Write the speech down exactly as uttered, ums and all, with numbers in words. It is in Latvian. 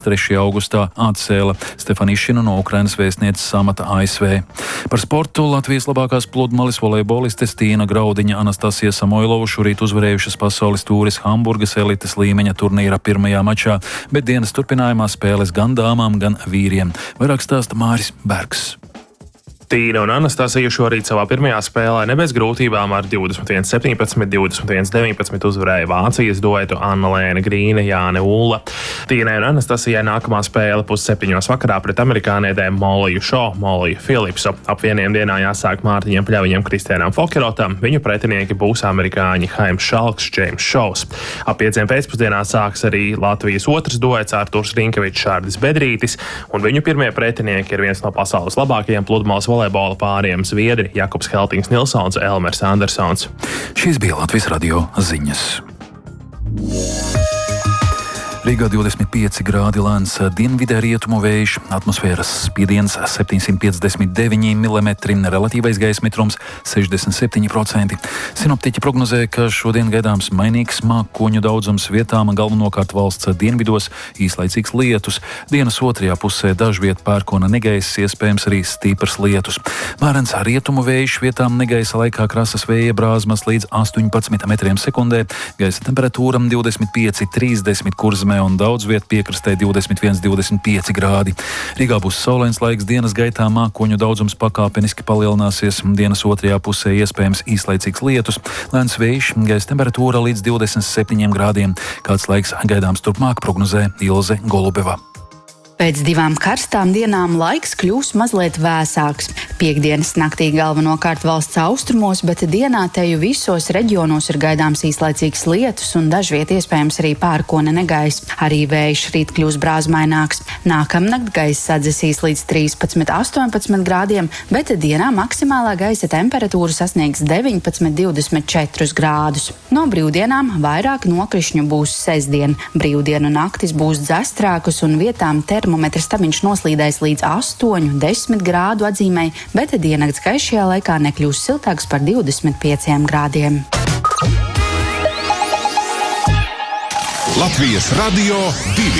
trešajā augustā atcēla Stefanišinu no Ukrainas vēstnieces amata A S V. Par sportu Latvijas labākās pludmales volejbolistes Tīna Graudiņa, Anastasija Samoilova šorīt uzvarējušas pasaules tūris Hamburgas elites līmeņa turnīra pirmajā mačā, bet dienas turpinājumā spēles gan dāmām, gan vīriem. Vairāk stāsta Māris Bergs. Tīna un Anastasija šorīt savā pirmajā spēlē ne bez grūtībām ar divdesmit viens septiņpadsmit, divdesmit viens deviņpadsmit uzvarēja Vācijas duetu Anna-Lēna Grīne, Jāne Ulla. Tīnai un Anastasijai nākamā spēle pusseptiņos vakarā pret amerikānietēm Moliju Šo, Moliju Filipsu. Ap vieniem dienā jāsāk Mārtiņam Pļaviņam, Kristiānam Fokerotam. Viņu pretinieki būs amerikāņi Haims Šalks, Džeims Šovs. Ap pieciem pēcpusdienā sāks arī Latvijas otrs duets Arturs Rinkevičs, Šārdis Bedrītis, un viņu pirmie pretinieki ir viens no pasaules labākajiem pludmales volejbola pāriem zviedri Jakobs Heltings Nilsons, Elmers Andersons. Šīs bija Latvijas radio ziņas. Rīgā divdesmit pieci grādi, lēns dienvidē rietumu vējš, atmosfēras spiediens septiņsimt piecdesmit deviņi milimetri, relatīvais gaisa mitrums sešdesmit septiņi procenti. Sinoptiķi prognozē, ka šodien gaidāms mainīgs mākoņu daudzums vietām, galvenokārt valsts dienvidos, īslaicīgs lietus. Dienas otrajā pusē dažviet pērkona negaiss, iespējams arī stīprs lietus. Mērens rietumu vējš, vietām negaisa laikā krasas vēja brāzmas līdz astoņpadsmit metriem sekundē, gaisa temperatūra divdesmit pieci trīsdesmit Kurzemē un daudz viet piekrastē divdesmit viens divdesmit pieci grādi. Rīgā būs saulains laiks, dienas gaitā mākoņu daudzums pakāpeniski palielināsies, dienas otrajā pusē iespējams īslaicīgs lietus, lēns vējš, gaisa temperatūra līdz divdesmit septiņiem grādiem. Kāds laiks gaidāms turpmāk, prognozē Ilze Golubeva. Pēc divām karstām dienām laiks kļūs mazliet vēsāks. Piektdienas naktī galvenokārt valsts austrumos, bet dienā teju visos reģionos ir gaidāms īslaicīgs lietus un dažviet iespējams arī pērkona negaiss. Arī vējš rīt kļūs brāzmaināks. Nākamnakt gaiss atdzesīs līdz trīspadsmit astoņpadsmit grādiem, bet dienā maksimālā gaisa temperatūra sasniegs deviņpadsmit divdesmit četrus grādus. No brīvdienām vairāk nokrišņu būs sestdien. Brīvdienu naktis būs dzestrākas un vietām termometrs Termometrs tabiņš noslīdēs līdz astoņu desmit grādu atzīmei, bet diennakts gaišajā laikā nekļūs siltāks par divdesmit pieciem grādiem. Latvijas radio divi.